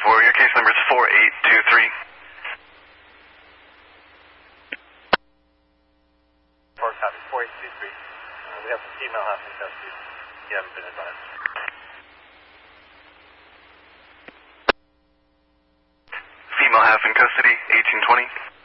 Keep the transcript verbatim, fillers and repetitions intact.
four. Your case number is four eight two three. four copy, four eight two three. Uh, we have some female half in custody. You haven't been advised. Female half in custody, eighteen twenty.